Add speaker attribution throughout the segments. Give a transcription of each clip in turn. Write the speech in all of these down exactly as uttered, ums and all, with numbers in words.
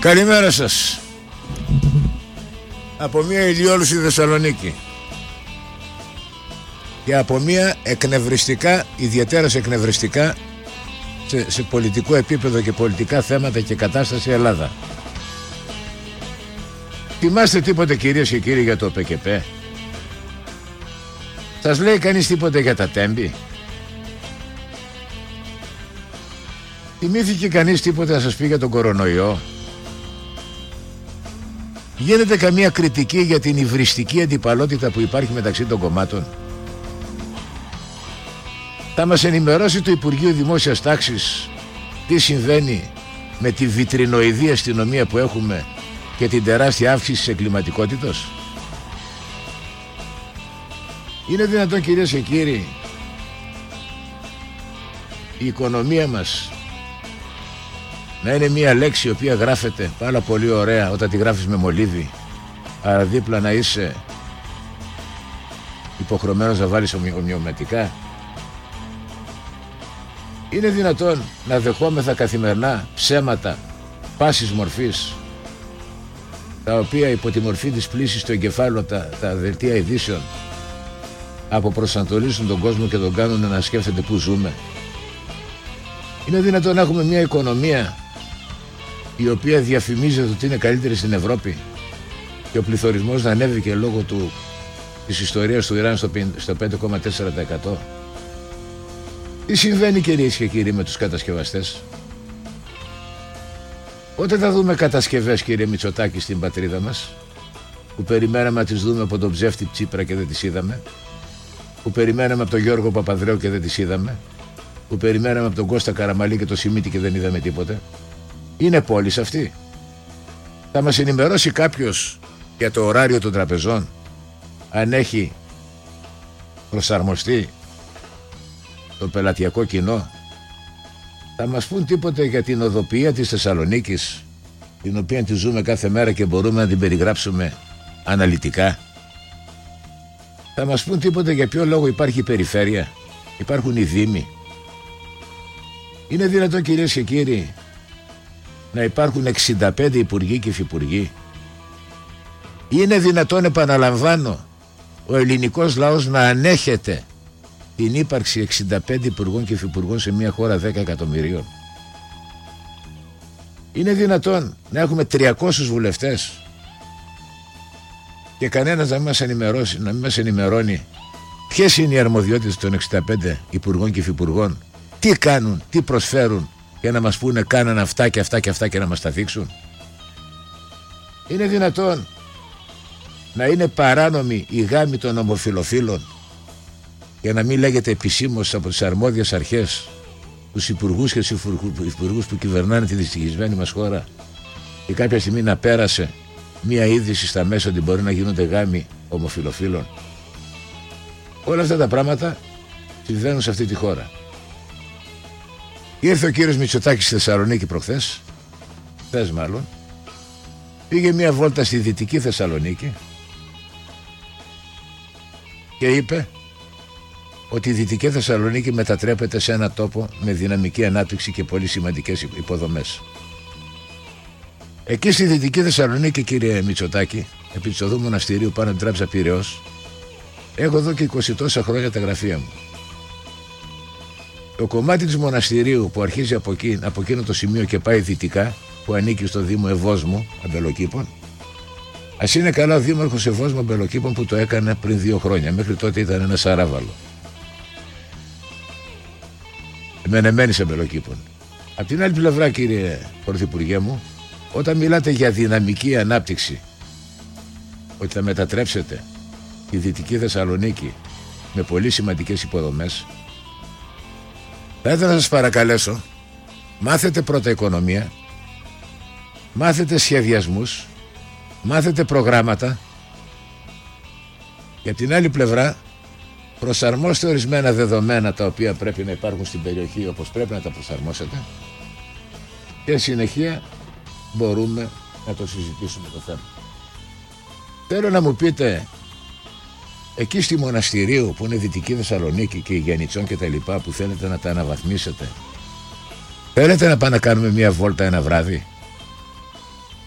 Speaker 1: Καλημέρα σας. Από μια ηλιόλουστη Θεσσαλονίκη και από μια εκνευριστικά, ιδιαίτερα εκνευριστικά σε, σε πολιτικό επίπεδο και πολιτικά θέματα και κατάσταση Ελλάδα. Θυμάστε τίποτε, κυρίες και κύριοι, για το ΠΚΠ? Σας λέει κανείς τίποτε για τα τέμπη? Θυμήθηκε κανείς τίποτε να σας πει για τον κορονοϊό? Γίνεται καμία κριτική για την υβριστική αντιπαλότητα που υπάρχει μεταξύ των κομμάτων? Θα μας ενημερώσει το Υπουργείο Δημόσιας Τάξης τι συμβαίνει με τη βιτρινοειδή αστυνομία που έχουμε και την τεράστια αύξηση της εγκληματικότητας? Είναι δυνατόν, κυρίες και κύριοι, η οικονομία μας να είναι μια λέξη η οποία γράφεται πάρα πολύ ωραία όταν τη γράφεις με μολύβι, αλλά δίπλα να είσαι υποχρεωμένος να βάλεις ομοιωματικά? Είναι δυνατόν να δεχόμεθα καθημερινά ψέματα πάσης μορφής, τα οποία υπό τη μορφή της πλήσης στο εγκεφάλαιο τα, τα δελτία ειδήσεων αποπροσανατολίζουν τον κόσμο και τον κάνουν να σκέφτεται πού ζούμε? Είναι δυνατόν να έχουμε μια οικονομία η οποία διαφημίζεται ότι είναι καλύτερη στην Ευρώπη και ο πληθωρισμός να ανέβηκε λόγω του, της ιστορίας του Ιράν στο πέντε κόμμα τέσσερα τοις εκατό? Τι συμβαίνει, κυρίες και κύριοι, με τους κατασκευαστές? Πότε θα δούμε κατασκευές, κύριε Μητσοτάκη, στην πατρίδα μας, που περιμέναμε να τις δούμε από τον ψεύτη Τσίπρα και δεν τις είδαμε, που περιμέναμε από τον Γιώργο Παπανδρέου και δεν τις είδαμε, που περιμέναμε από τον Κώστα Καραμαλή και τον Σιμίτη και δεν είδαμε τίποτε? Είναι πόλης αυτή? Θα μας ενημερώσει κάποιος για το ωράριο των τραπεζών, αν έχει προσαρμοστεί το πελατειακό κοινό? Θα μας πούν τίποτε για την οδοποιία της Θεσσαλονίκης, την οποία τη ζούμε κάθε μέρα και μπορούμε να την περιγράψουμε αναλυτικά? Θα μας πούν τίποτε για ποιο λόγο υπάρχει η περιφέρεια, υπάρχουν οι δήμοι? Είναι δυνατόν, κυρίες και κύριοι, να υπάρχουν εξήντα πέντε υπουργοί και υφυπουργοί? Είναι δυνατόν, επαναλαμβάνω, ο ελληνικός λαός να ανέχεται την ύπαρξη εξήντα πέντε υπουργών και υφυπουργών σε μια χώρα δέκα εκατομμυρίων? Είναι δυνατόν να έχουμε τριακόσιους βουλευτές και κανένας να μην μας ενημερώσει, να μην μας ενημερώνει ποιες είναι οι αρμοδιότητες των εξήντα πέντε υπουργών και υφυπουργών, τι κάνουν, τι προσφέρουν, για να μας πούνε κάναν αυτά και αυτά και αυτά και να μας τα δείξουν? Είναι δυνατόν να είναι παράνομη η γάμη των ομοφυλοφίλων για να μην λέγεται επισήμως από τις αρμόδιες αρχές, τους υπουργούς και τους υπουργούς που κυβερνάνε τη δυστυχισμένη μας χώρα, και κάποια στιγμή να πέρασε μία είδηση στα μέσα ότι μπορεί να γίνονται γάμοι ομοφυλοφίλων? Όλα αυτά τα πράγματα συμβαίνουν σε αυτή τη χώρα. Ήρθε ο κύριος Μητσοτάκης στη Θεσσαλονίκη προχθές, χθες μάλλον, πήγε μία βόλτα στη Δυτική Θεσσαλονίκη και είπε ότι η Δυτική Θεσσαλονίκη μετατρέπεται σε ένα τόπο με δυναμική ανάπτυξη και πολύ σημαντικές υποδομές. Εκεί στη Δυτική Θεσσαλονίκη, κύριε Μητσοτάκη, επί της οδού Μοναστηρίου πάνω την Τράπεζα Πειραιώς, έχω εδώ και είκοσι τόσα χρόνια τα γραφεία μου. Το κομμάτι της Μοναστηρίου που αρχίζει από, εκεί, από εκείνο το σημείο και πάει δυτικά, που ανήκει στο Δήμο Ευόσμου Αμπελοκήπων, ας είναι καλά ο Δήμαρχος Ευόσμου Αμπελοκήπων που το έκανε πριν δύο χρόνια. Μέχρι τότε ήταν ένα σαράβαλο. Μενεμένης Αμπελοκήπων. Απ' την άλλη πλευρά, κύριε Πρωθυπουργέ μου, όταν μιλάτε για δυναμική ανάπτυξη, ότι θα μετατρέψετε τη Δυτική Θεσσαλονίκη με πολύ σημαντικές υποδομές, θα ήθελα να σας παρακαλέσω, μάθετε πρώτα οικονομία, μάθετε σχεδιασμούς, μάθετε προγράμματα, και από την άλλη πλευρά προσαρμόστε ορισμένα δεδομένα τα οποία πρέπει να υπάρχουν στην περιοχή όπως πρέπει να τα προσαρμόσετε, και συνεχεία μπορούμε να το συζητήσουμε το θέμα. Θέλω να μου πείτε, εκεί στη Μοναστηρίου που είναι Δυτική Θεσσαλονίκη και η Γενιτσών και τα λοιπά, που θέλετε να τα αναβαθμίσετε, θέλετε να πάμε να κάνουμε μια βόλτα ένα βράδυ?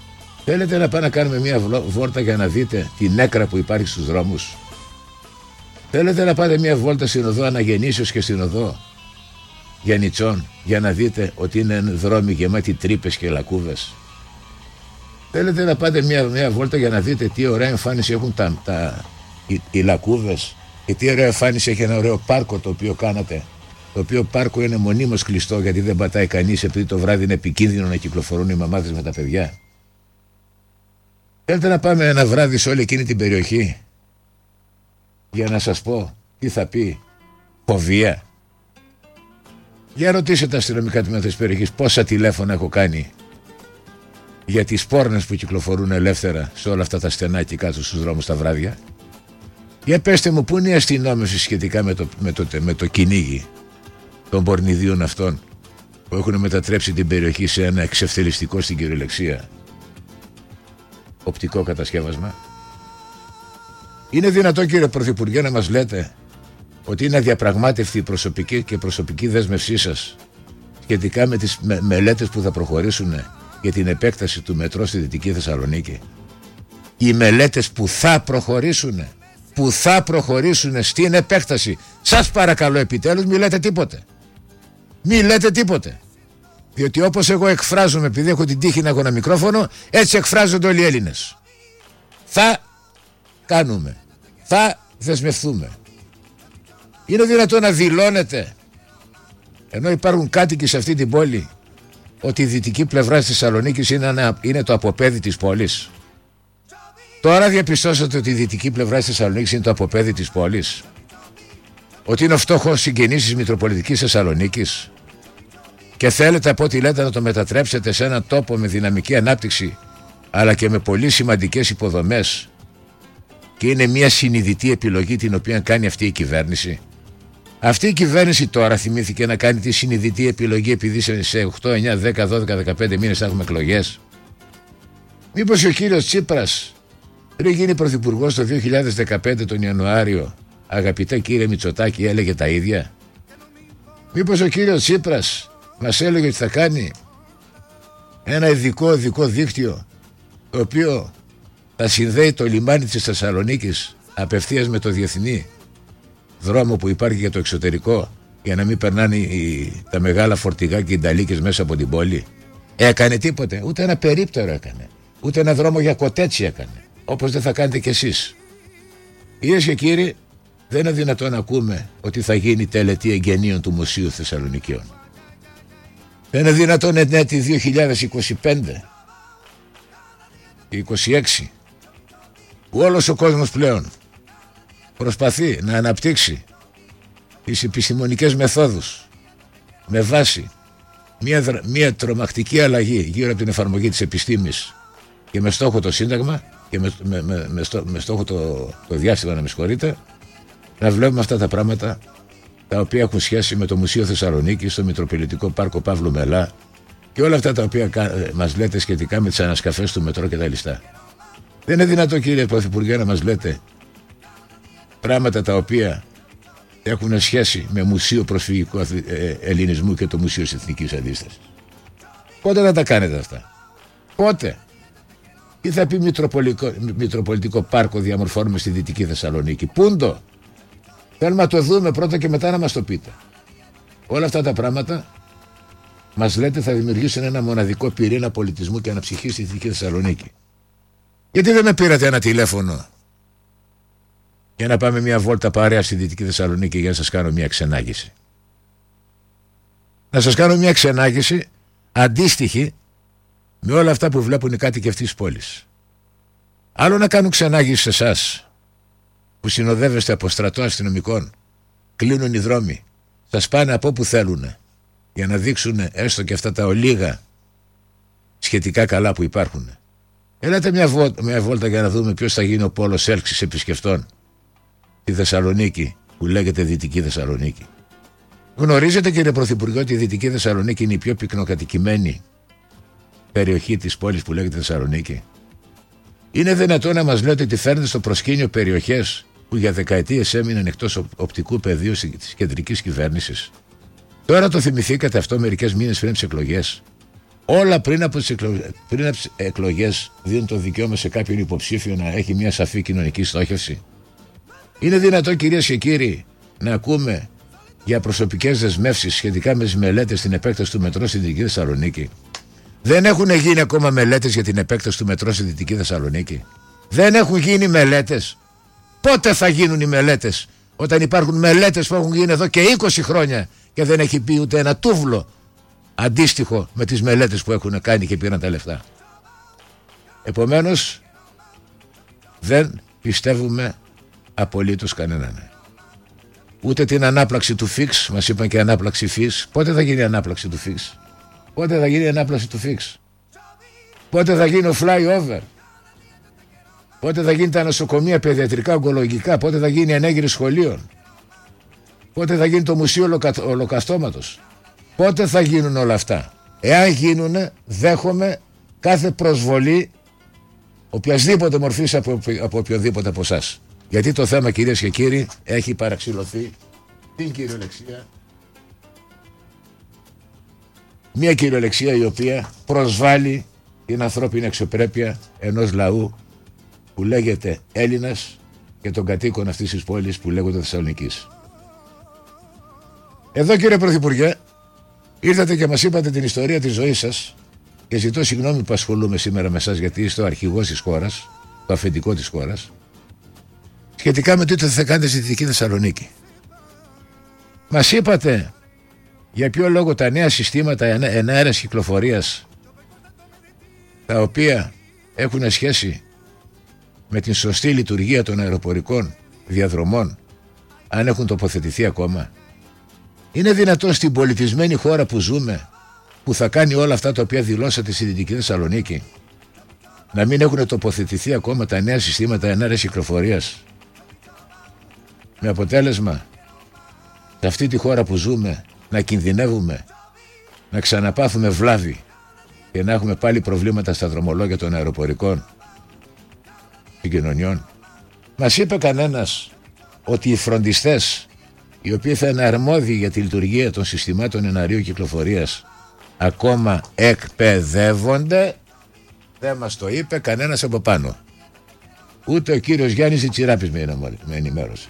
Speaker 1: Θέλετε να πάμε να κάνουμε μια βόλτα για να δείτε την νέκρα που υπάρχει στους δρόμους? Θέλετε να πάτε μια βόλτα στην οδό Αναγεννήσεως και στην οδό Γιαννιτσών για να δείτε ότι είναι δρόμοι γεμάτοι τρύπες και λακκούβες? Θέλετε να πάτε μια, μια βόλτα για να δείτε τι ωραία εμφάνιση έχουν τα, τα, οι, οι λακκούβες και τι ωραία εμφάνιση έχει ένα ωραίο πάρκο το οποίο κάνατε, το οποίο πάρκο είναι μονίμως κλειστό γιατί δεν πατάει κανείς επειδή το βράδυ είναι επικίνδυνο να κυκλοφορούν οι μαμάδες με τα παιδιά? Θέλετε να πάμε ένα βράδυ σε όλη εκείνη την περιοχή για να σας πω τι θα πει φοβία? Για ρωτήστε τα αστυνομικά τμήματα της περιοχής πόσα τηλέφωνα έχω κάνει για τις πόρνες που κυκλοφορούν ελεύθερα σε όλα αυτά τα στενά και κάτω στους δρόμους τα βράδια. Για πέστε μου, πού είναι η αστυνόμευση σχετικά με το, με το, με το κυνήγι των πορνηδίων αυτών που έχουν μετατρέψει την περιοχή σε ένα εξευθελιστικό στην κυριολεξία οπτικό κατασκεύασμα? Είναι δυνατό, κύριε Πρωθυπουργέ, να μας λέτε ότι είναι αδιαπραγμάτευτη η προσωπική και προσωπική δέσμευσή σας σχετικά με τις με, μελέτες που θα προχωρήσουν για την επέκταση του μετρό στη Δυτική Θεσσαλονίκη? Οι μελέτες που θα προχωρήσουν που θα προχωρήσουν στην επέκταση, σας παρακαλώ επιτέλους μη λέτε τίποτε. Μη λέτε τίποτε. Διότι όπως εγώ εκφράζομαι, επειδή έχω την τύχη να έχω ένα μικρόφωνο, έτσι εκφράζονται όλοι οι Έλληνες. Θα κάνουμε, θα δεσμευτούμε. Είναι δυνατόν να δηλώνετε, ενώ υπάρχουν κάτοικοι σε αυτή την πόλη, ότι η δυτική πλευρά της Θεσσαλονίκης είναι, είναι το αποπέδι της πόλης? Τώρα διαπιστώσατε ότι η δυτική πλευρά της Θεσσαλονίκης είναι το αποπέδι της πόλης? Ότι είναι ο φτωχός συγγενής της Μητροπολιτικής Θεσσαλονίκης? Και θέλετε από ό,τι λέτε να το μετατρέψετε σε έναν τόπο με δυναμική ανάπτυξη αλλά και με πολύ σημαντικές υποδομές, και είναι μια συνειδητή επιλογή την οποία κάνει αυτή η κυβέρνηση? Αυτή η κυβέρνηση τώρα θυμήθηκε να κάνει τη συνειδητή επιλογή επειδή σε οκτώ, εννιά, δέκα, δώδεκα, δεκαπέντε μήνες θα έχουμε εκλογές? Μήπως ο κύριος Τσίπρας πριν γίνει πρωθυπουργός το δύο χιλιάδες δεκαπέντε τον Ιανουάριο, αγαπητέ κύριε Μητσοτάκη, έλεγε τα ίδια? Μήπως ο κύριος Τσίπρας μας έλεγε ότι θα κάνει ένα ειδικό ειδικό δίκτυο το οποίο θα συνδέει το λιμάνι της Θεσσαλονίκης απευθείας με το διεθνή δρόμο που υπάρχει για το εξωτερικό, για να μην περνάνε οι, τα μεγάλα φορτηγά και οι νταλίκες μέσα από την πόλη? Έκανε τίποτε? Ούτε ένα περίπτερο έκανε. Ούτε ένα δρόμο για κοτέτσι έκανε. Όπως δεν θα κάνετε κι εσείς. Κυρίες και κύριοι, δεν είναι δυνατόν να ακούμε ότι θα γίνει τελετή εγγενείων του Μουσείου Θεσσαλονικίων. Δεν είναι δυνατόν εν έτη δύο χιλιάδες είκοσι πέντε και είκοσι έξι που όλος ο κόσμος πλέον προσπαθεί να αναπτύξει τις επιστημονικές μεθόδους με βάση μια, μια τρομακτική αλλαγή γύρω από την εφαρμογή της επιστήμης και με στόχο το Σύνταγμα και με, με, με, με, στό, με στόχο το, το διάστημα, να με συγχωρείτε, να βλέπουμε αυτά τα πράγματα τα οποία έχουν σχέση με το Μουσείο Θεσσαλονίκης, το Μητροπολιτικό Πάρκο Παύλου Μελά και όλα αυτά τα οποία μας λέτε σχετικά με τις ανασκαφές του μετρό και τα ληστά. Δεν είναι δυνατό, κύριε Πρωθυπουργέ, να μας λέτε πράγματα τα οποία έχουν σχέση με Μουσείο Προσφυγικού Ελληνισμού και το Μουσείο της Εθνικής Αντίστασης. Πότε θα τα κάνετε αυτά? Πότε? Τι θα πει Μητροπολιτικό, Μητροπολιτικό Πάρκο διαμορφώνουμε στη Δυτική Θεσσαλονίκη? Πούντο? Θέλουμε να το δούμε πρώτα και μετά να μας το πείτε. Όλα αυτά τα πράγματα μας λέτε θα δημιουργήσουν ένα μοναδικό πυρήνα πολιτισμού και αναψυχής στη Δυτική Θεσσαλονίκη. Γιατί δεν με πήρατε ένα τηλέφωνο για να πάμε μια βόλτα παρέα στη Δυτική Θεσσαλονίκη για να σας κάνω μια ξενάγηση? Να σας κάνω μια ξενάγηση αντίστοιχη με όλα αυτά που βλέπουν οι κάτοικοι αυτής της πόλης. Άλλο να κάνουν ξενάγηση σε εσάς που συνοδεύεστε από στρατό αστυνομικών, κλείνουν οι δρόμοι, σας πάνε από όπου θέλουν για να δείξουν έστω και αυτά τα ολίγα σχετικά καλά που υπάρχουν. Έλατε μια, βόλ, μια βόλτα για να δούμε ποιος θα γίνει ο πόλος έλξης επισκεφτών στη Θεσσαλονίκη που λέγεται Δυτική Θεσσαλονίκη. Γνωρίζετε, κύριε Πρωθυπουργέ, ότι η Δυτική Θεσσαλονίκη είναι η πιο πυκνοκατοικημένη περιοχή της πόλης που λέγεται Θεσσαλονίκη? Είναι δυνατόν να μας λέτε ότι φέρνετε στο προσκήνιο περιοχές που για δεκαετίες έμειναν εκτός οπτικού πεδίου της κεντρικής κυβέρνησης? Τώρα το θυμηθήκατε αυτό μερικές μήνες πριν τις εκλογές? Όλα πριν από τις εκλογές, πριν από τις εκλογές δίνουν το δικαίωμα σε κάποιον υποψήφιο να έχει μια σαφή κοινωνική στόχευση. Είναι δυνατόν, κυρίες και κύριοι, να ακούμε για προσωπικές δεσμεύσεις σχετικά με τις μελέτες στην επέκταση του μετρό στη Δυτική Θεσσαλονίκη? Δεν έχουν γίνει ακόμα μελέτες για την επέκταση του μετρό στη Δυτική Θεσσαλονίκη? Δεν έχουν γίνει μελέτες? Πότε θα γίνουν οι μελέτες, όταν υπάρχουν μελέτες που έχουν γίνει εδώ και είκοσι χρόνια και δεν έχει πει ούτε ένα τούβλο αντίστοιχο με τις μελέτες που έχουν κάνει και πήραν τα λεφτά? Επομένως, δεν πιστεύουμε απολύτως κανέναν. Ούτε την ανάπλαξη του φίξ, μας είπαν και ανάπλαξη φίξ. Πότε θα γίνει η ανάπλαξη του φίξ? Πότε θα γίνει η ανάπλαξη του φίξ? Πότε θα γίνει ο flyover? Πότε θα γίνει τα νοσοκομεία παιδιατρικά, ογκολογικά? Πότε θα γίνει η ανέγερη σχολείων? Πότε θα γίνει το μουσείο ολοκα... ολοκαυτώματος? Πότε θα γίνουν όλα αυτά? Εάν γίνουν, δέχομαι κάθε προσβολή οποιασδήποτε μορφής από, από οποιοδήποτε από εσάς. Γιατί το θέμα, κυρίες και κύριοι, έχει παραξηλωθεί την κυριολεξία. Μια κυριολεξία η οποία προσβάλλει την ανθρώπινη αξιοπρέπεια ενός λαού που λέγεται Έλληνας και των κατοίκων αυτής της πόλης που λέγονται Θεσσαλονικής. Εδώ, κύριε Πρωθυπουργέ, ήρθατε και μας είπατε την ιστορία της ζωής σας και ζητώ συγγνώμη που ασχολούμαι σήμερα με εσάς, γιατί είστε ο αρχηγός της χώρας, το αφεντικό της χώρας, σχετικά με το τι θα κάνετε στη Δυτική Θεσσαλονίκη. Μας είπατε για ποιο λόγο τα νέα συστήματα εναέρας κυκλοφορίας, τα οποία έχουν σχέση με την σωστή λειτουργία των αεροπορικών διαδρομών, αν έχουν τοποθετηθεί ακόμα? Είναι δυνατόν στην πολιτισμένη χώρα που ζούμε, που θα κάνει όλα αυτά τα οποία δηλώσατε στη Δυτική Θεσσαλονίκη, να μην έχουν τοποθετηθεί ακόμα τα νέα συστήματα εναέρας κυκλοφορίας? Με αποτέλεσμα, σε αυτή τη χώρα που ζούμε, να κινδυνεύουμε να ξαναπάθουμε βλάβη και να έχουμε πάλι προβλήματα στα δρομολόγια των αεροπορικών συγκοινωνιών. Μας είπε κανένας ότι οι φροντιστές, οι οποίοι θα είναι αρμόδιοι για τη λειτουργία των συστημάτων εναερίου κυκλοφορίας, ακόμα εκπαιδεύονται? Δεν μας το είπε κανένας από πάνω. Ούτε ο κύριος Γιάννης Ιτσιράπης με ενημέρωσε.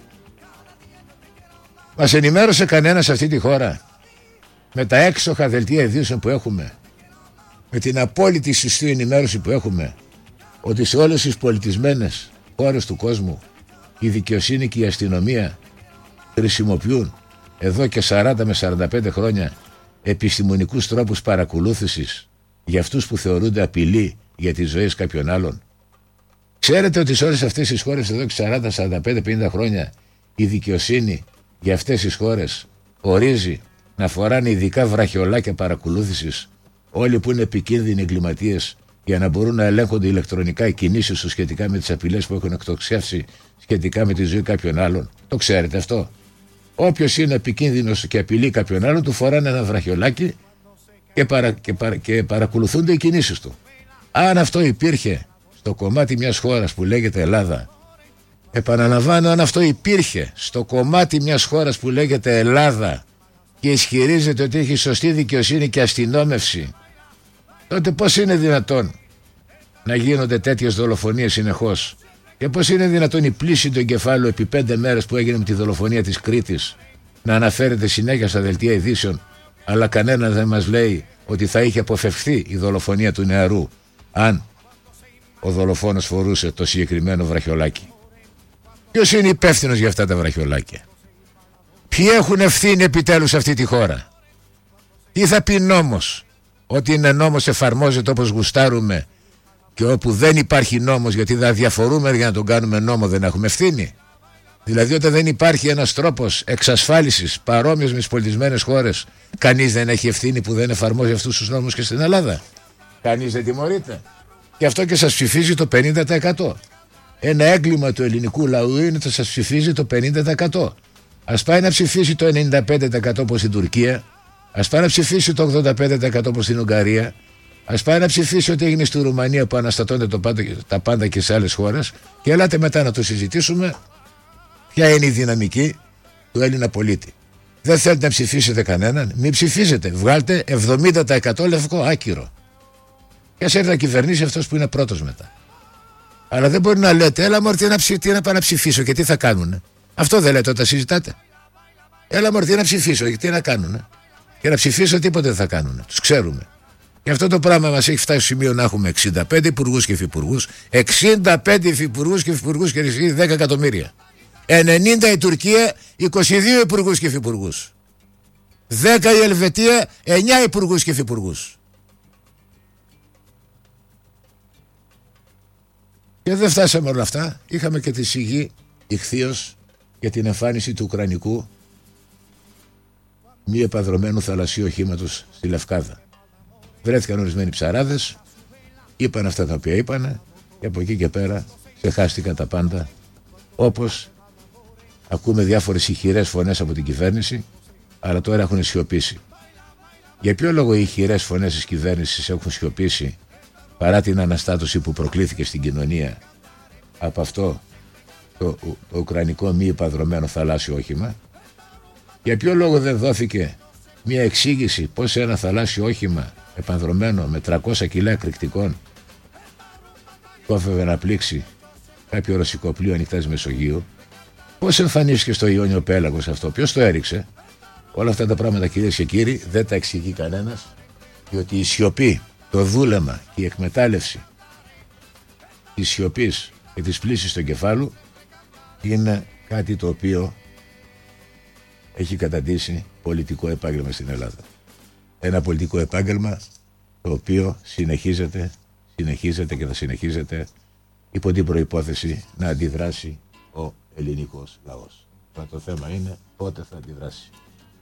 Speaker 1: Μας ενημέρωσε κανένας σε αυτή τη χώρα, με τα έξοχα δελτία ειδήσεων που έχουμε, με την απόλυτη σωστή ενημέρωση που έχουμε, ότι σε όλες τις πολιτισμένες χώρες του κόσμου η δικαιοσύνη και η αστυνομία χρησιμοποιούν εδώ και σαράντα με σαράντα πέντε χρόνια επιστημονικούς τρόπους παρακολούθησης για αυτούς που θεωρούνται απειλή για τις ζωές κάποιων άλλων? Ξέρετε ότι σε όλες αυτές τις χώρες εδώ και σαράντα, σαράντα πέντε, πενήντα χρόνια η δικαιοσύνη για αυτές τις χώρες ορίζει να φοράνε ειδικά βραχιολάκια παρακολούθησης όλοι που είναι επικίνδυνοι εγκληματίες, για να μπορούν να ελέγχονται ηλεκτρονικά οι κινήσεις τους σχετικά με τις απειλές που έχουν εκτοξεύσει σχετικά με τη ζωή κάποιων άλλων? Το ξέρετε αυτό? Όποιος είναι επικίνδυνος και απειλεί κάποιον άλλον, του φοράνε ένα βραχιολάκι και, παρα, και, παρα, και παρακολουθούνται οι κινήσεις του. Αν αυτό υπήρχε στο κομμάτι μιας χώρας που λέγεται Ελλάδα, επαναλαμβάνω, αν αυτό υπήρχε στο κομμάτι μιας χώρας που λέγεται Ελλάδα και ισχυρίζεται ότι έχει σωστή δικαιοσύνη και αστυνόμευση, τότε πώς είναι δυνατόν να γίνονται τέτοιες δολοφονίες συνεχώς? Και πώς είναι δυνατόν η πλήση του εγκεφάλου επί πέντε μέρες που έγινε με τη δολοφονία της Κρήτης να αναφέρεται συνέχεια στα δελτία ειδήσεων, αλλά κανένα δεν μας λέει ότι θα είχε αποφευχθεί η δολοφονία του νεαρού αν ο δολοφόνος φορούσε το συγκεκριμένο βραχιολάκι? Ποιος είναι υπεύθυνος για αυτά τα βραχιολάκια? Ποιοι έχουν ευθύνη επιτέλους σε αυτή τη χώρα? Τι θα πει νόμος? Ότι είναι νόμος εφαρμόζεται όπως γουστάρουμε, και όπου δεν υπάρχει νόμος, γιατί δεν διαφορούμε για να τον κάνουμε νόμο, δεν έχουμε ευθύνη? Δηλαδή, όταν δεν υπάρχει ένας τρόπος εξασφάλισης παρόμοιος με τις πολιτισμένες χώρες, κανείς δεν έχει ευθύνη που δεν εφαρμόζει αυτούς τους νόμους και στην Ελλάδα? Κανείς δεν τιμωρείται? Και αυτό και σας ψηφίζει το πενήντα τοις εκατό. Ένα έγκλημα του ελληνικού λαού είναι ότι σας ψηφίζει το πενήντα τοις εκατό. Ας πάει να ψηφίσει το ενενήντα πέντε τοις εκατό όπως στην Τουρκία, ας πάει να ψηφίσει το ογδόντα πέντε τοις εκατό όπως στην Ουγγαρία, ας πάει να ψηφίσει ότι έγινε στη Ρουμανία που αναστατώνεται το πάντα, τα πάντα και σε άλλες χώρες, και ελάτε μετά να το συζητήσουμε ποια είναι η δυναμική του Έλληνα πολίτη. Δεν θέλετε να ψηφίσετε κανέναν? Μην ψηφίζετε. Βγάλτε εβδομήντα τοις εκατό λευκό άκυρο. Και ας έρθει να κυβερνήσει αυτός που είναι πρώτος μετά. Αλλά δεν μπορεί να λέτε, έλα μωρέ, τι να, ψη, τι να πάω να ψηφίσω και τι θα κάνουνε. Αυτό δεν λέτε όταν συζητάτε. Έλα μωρέ, τι να ψηφίσω και τι να κάνουνε. Και να ψηφίσω τίποτε δεν θα κάνουνε. Τους ξέρουμε. Και αυτό το πράγμα μας έχει φτάσει στο σημείο να έχουμε εξήντα πέντε υπουργούς και υφυπουργούς, εξήντα πέντε υφυπουργούς και υφυπουργούς και δέκα εκατομμύρια. ενενήντα η Τουρκία, είκοσι δύο υπουργούς και υφυπουργούς. δέκα η Ελβετία, εννιά υπουργούς και υφυπουργούς. Και δεν φτάσαμε όλα αυτά. Είχαμε και τη σιγή ηχθείως για την εμφάνιση του ουκρανικού μη επαδρομένου θαλασσίου οχήματος στη Λευκάδα. Βρέθηκαν ορισμένοι ψαράδες, είπαν αυτά τα οποία είπαν και από εκεί και πέρα ξεχάστηκαν τα πάντα, όπως ακούμε διάφορες ηχηρές φωνές από την κυβέρνηση, αλλά τώρα έχουν σιωπήσει. Για ποιο λόγο οι ηχηρές φωνές της κυβέρνησης έχουν σιωπήσει παρά την αναστάτωση που προκλήθηκε στην κοινωνία από αυτό το, το ουκρανικό μη επαδρομένο θαλάσσιο όχημα? Για ποιο λόγο δεν δόθηκε μια εξήγηση πως ένα θαλάσσιο όχημα επανδρομένο με τριακόσια κιλά εκρηκτικών κόφευε να πλήξει κάποιο ρωσικό πλοίο ανοιχτάς Μεσογείου? Πώς εμφανίστηκε στο Ιόνιο πέλαγος αυτό? Ποιος το έριξε? Όλα αυτά τα πράγματα, κυρίες και κύριοι, δεν τα εξηγεί κανένας, διότι η σιωπή, το δούλεμα και η εκμετάλλευση της σιωπής και της πλύσης του κεφάλου είναι κάτι το οποίο έχει καταντήσει πολιτικό επάγγελμα στην Ελλάδα. Ένα πολιτικό επάγγελμα το οποίο συνεχίζεται, συνεχίζεται και θα συνεχίζεται υπό την προϋπόθεση να αντιδράσει ο ελληνικός λαός. Αλλά το θέμα είναι πότε θα αντιδράσει.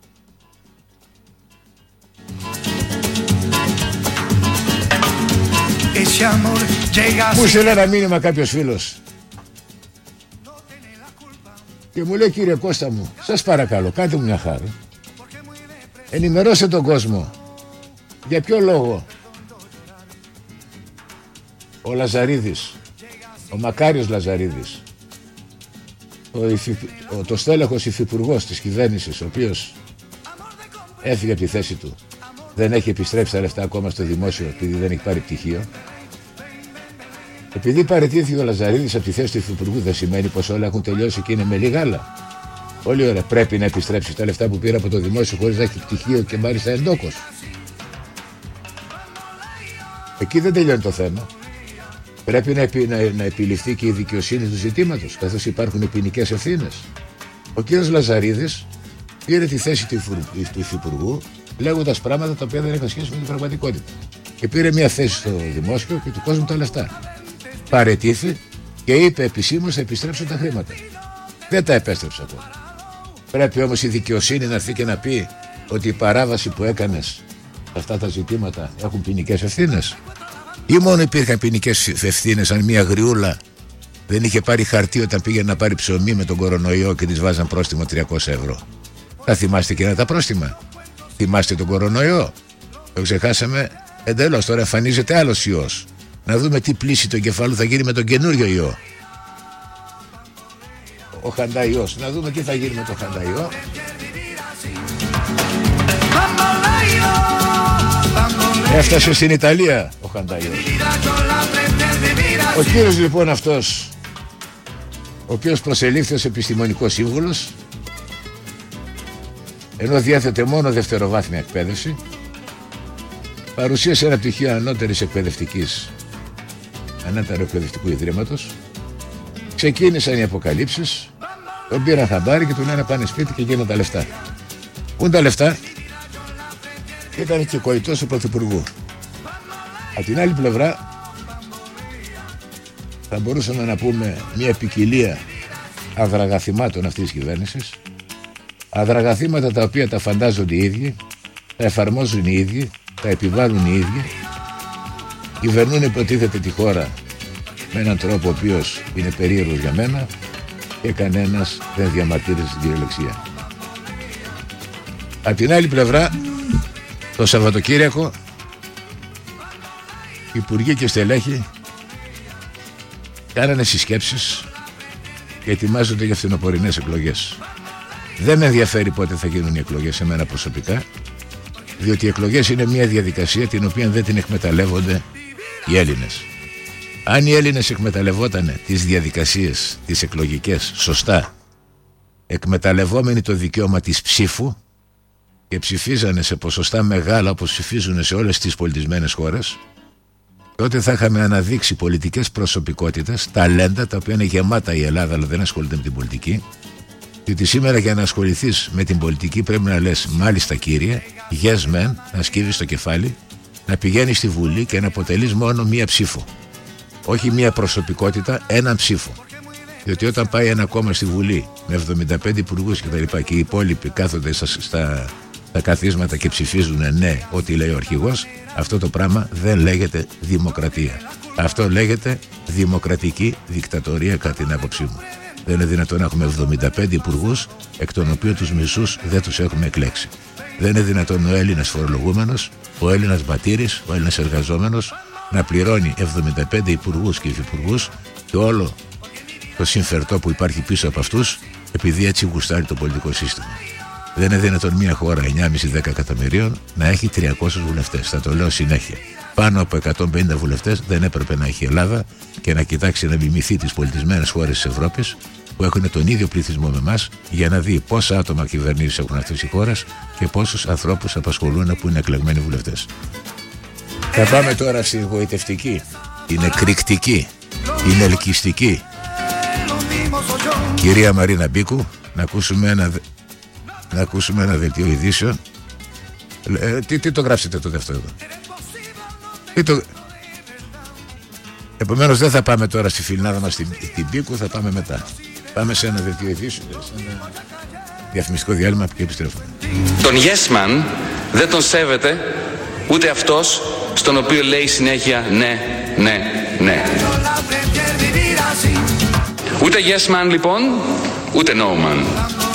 Speaker 1: Μου στείλε ένα μήνυμα κάποιος φίλος και μου λέει, κύριε Κώστα μου, σας παρακαλώ, κάντε μου μια χάρη, ενημερώστε τον κόσμο για ποιο λόγο ο Λαζαρίδης, ο Μακάριος Λαζαρίδης, ο, υφη, ο, το στέλεχος υφυπουργός της κυβέρνησης, ο οποίος έφυγε από τη θέση του, δεν έχει επιστρέψει τα λεφτά ακόμα στο δημόσιο επειδή δεν έχει πάρει πτυχίο. Επειδή παραιτήθηκε ο Λαζαρίδης από τη θέση του υφυπουργού, δεν σημαίνει πως όλα έχουν τελειώσει και είναι με λίγα άλλα. Πολύ ωραία, πρέπει να επιστρέψει τα λεφτά που πήρε από το δημόσιο χωρίς να έχει πτυχίο και μάλιστα εντόκος. Εκεί δεν τελειώνει το θέμα. Πρέπει να, επι, να, να επιληφθεί και η δικαιοσύνη του ζητήματος, καθώς υπάρχουν ποινικές ευθύνες. Ο κύριος Λαζαρίδης πήρε τη θέση του, του υφυπουργού λέγοντας πράγματα τα οποία δεν είχαν σχέση με την πραγματικότητα. Και πήρε μια θέση στο δημόσιο και του κόσμου τα λεφτά. Παρετήθη και είπε επισήμως θα επιστρέψουν τα χρήματα. Δεν τα επέστρεψε ακόμα. Πρέπει όμως η δικαιοσύνη να έρθει και να πει ότι η παράβαση που έκανες σε αυτά τα ζητήματα έχουν ποινικές ευθύνες. Ή μόνο υπήρχαν ποινικές ευθύνες αν μια γριούλα δεν είχε πάρει χαρτί όταν πήγαινε να πάρει ψωμί με τον κορονοϊό και της βάζαν πρόστιμο τριακόσια ευρώ. Θα θυμάστε και τα πρόστιμα? Θυμάστε τον κορονοϊό? Το ξεχάσαμε εντελώς. Τώρα εμφανίζεται άλλος ιός. Να δούμε τι πλήση του κεφάλου θα γίνει με τον καινούριο ιό. Ο χανταϊός. Να δούμε τι θα γίνει με τον χανταϊό. Έφτασε στην Ιταλία ο χανταϊός. Ο κύριος λοιπόν αυτός, ο οποίος προσελήφθη ως επιστημονικός σύμβουλος, ενώ διέθετε μόνο δευτεροβάθμια εκπαίδευση, παρουσίασε ένα πτυχίο ανώτερης εκπαιδευτικής, ανώτερου εκπαιδευτικού ιδρύματος. Ξεκίνησαν οι αποκαλύψεις, τον πήραν χαμπάρι και του λένε πάνε σπίτι και γίνουν τα λεφτά. Πού είναι τα λεφτά? Ήταν και κοητός του Πρωθυπουργού. Από την άλλη πλευρά θα μπορούσαμε να πούμε μια ποικιλία αδραγαθημάτων αυτής της κυβέρνησης. Αδραγαθήματα τα οποία τα φαντάζονται οι ίδιοι, τα εφαρμόζουν οι ίδιοι, τα επιβάλλουν οι ίδιοι, κυβερνούν υποτίθεται τη χώρα με έναν τρόπο ο οποίος είναι περίεργος για μένα και κανένας δεν διαμαρτύρεται στην κυριολεξία. Απ' την άλλη πλευρά, το Σαββατοκύριακο, υπουργοί και στελέχοι κάνανε συσκέψεις και ετοιμάζονται για φθινοπορεινές εκλογές. Δεν με ενδιαφέρει πότε θα γίνουν οι εκλογές εμένα προσωπικά, διότι οι εκλογές είναι μια διαδικασία την οποία δεν την εκμεταλλεύονται οι Έλληνες. Αν οι Έλληνες εκμεταλλευότανε τις διαδικασίες, τις εκλογικές, σωστά, εκμεταλλευόμενοι το δικαίωμα της ψήφου και ψηφίζανε σε ποσοστά μεγάλα όπως ψηφίζουν σε όλες τις πολιτισμένες χώρες, τότε θα είχαμε αναδείξει πολιτικές προσωπικότητες, ταλέντα, τα οποία είναι γεμάτα η Ελλάδα αλλά δεν ασχολούνται με την πολιτική. Διότι σήμερα για να ασχοληθείς με την πολιτική πρέπει να λες μάλιστα κύριε, yes man, να σκύβεις το κεφάλι, να πηγαίνεις στη Βουλή και να αποτελείς μόνο μία ψήφο. Όχι μία προσωπικότητα, έναν ψήφο. Διότι όταν πάει ένα κόμμα στη Βουλή με εβδομήντα πέντε υπουργούς και τα λοιπά και οι υπόλοιποι κάθονται στα, στα, στα καθίσματα και ψηφίζουν ναι ό,τι λέει ο αρχηγός, αυτό το πράγμα δεν λέγεται δημοκρατία. Αυτό λέγεται δημοκρατική δικτατορία κατά την άποψή μου. Δεν είναι δυνατόν να έχουμε εβδομήντα πέντε υπουργούς, εκ των οποίων τους μισούς δεν τους έχουμε εκλέξει. Δεν είναι δυνατόν ο Έλληνας φορολογούμενος, ο Έλληνας μπατήρης, ο Έλληνας εργαζόμενος να πληρώνει εβδομήντα πέντε υπουργούς και υφυπουργούς και όλο το συμφερτό που υπάρχει πίσω από αυτούς, επειδή έτσι γουστάρει το πολιτικό σύστημα. Δεν είναι δυνατόν μια χώρα εννιά κόμμα πέντε με δέκα εκατομμυρίων να έχει τριακόσιους βουλευτές. Θα το λέω συνέχεια. Πάνω από εκατόν πενήντα βουλευτές δεν έπρεπε να έχει η Ελλάδα και να κοιτάξει να μιμηθεί τις πολιτισμένες χώρες της Ευρώπης που έχουν τον ίδιο πληθυσμό με εμάς, για να δει πόσα άτομα κυβερνήσεις έχουν αυτές οι χώρες και πόσους ανθρώπους απασχολούν που είναι εκλεγμένοι βουλευτές. Θα πάμε τώρα στη γοητευτική, την εκρηκτική, την ελκυστική κυρία Μαρίνα Μπίκου, να ακούσουμε ένα, να ακούσουμε ένα δελτίο ειδήσεων. Ε, τι, τι το γράψετε τότε αυτό εδώ? Τι το... Επομένως δεν θα πάμε τώρα στη φιλινάδα μας την, την Μπίκου, θα πάμε μετά. Πάμε σε ένα δελτίο ειδήσεων, σε ένα διαφημιστικό διάλειμμα και επιστρέφουμε.
Speaker 2: Τον Yes Man δεν τον σέβεται ούτε αυτός στον οποίο λέει συνέχεια ναι, ναι, ναι. Ούτε Yes Man λοιπόν, ούτε No Man.